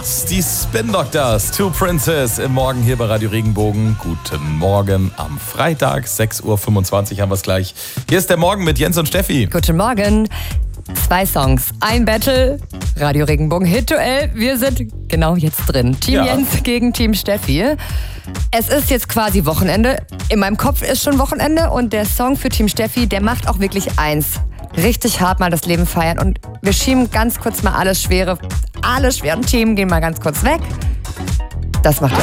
Die Spin Doctors, Two Princes im Morgen hier bei Radio Regenbogen. Guten Morgen am Freitag, 6.25 Uhr haben wir es gleich. Hier ist der Morgen mit Jens und Steffi. Guten Morgen. 2 Songs, ein Battle, Radio Regenbogen Hit-Duell. Wir sind genau jetzt drin. Team Jens gegen Team Steffi. Es ist jetzt quasi Wochenende. In meinem Kopf ist schon Wochenende und der Song für Team Steffi, der macht auch wirklich eins. Richtig hart mal das Leben feiern und wir schieben ganz kurz mal alle schweren Themen, gehen mal ganz kurz weg. Das macht